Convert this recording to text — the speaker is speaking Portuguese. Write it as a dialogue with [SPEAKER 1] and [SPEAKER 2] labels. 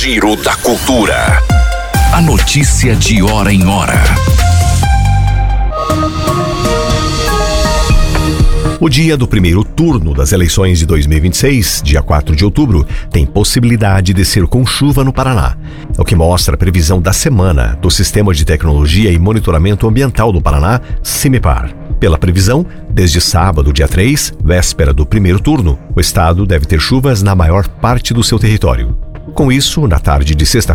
[SPEAKER 1] Giro da Cultura. A notícia de hora em hora.
[SPEAKER 2] O dia do primeiro turno das eleições de 2026, dia 4 de outubro, tem possibilidade de ser com chuva no Paraná. É o que mostra a previsão da semana do Sistema de Tecnologia e Monitoramento Ambiental do Paraná, CIMEPAR. Pela previsão, desde sábado, dia 3, véspera do primeiro turno, o estado deve ter chuvas na maior parte do seu território. Com isso, na tarde de sexta-feira,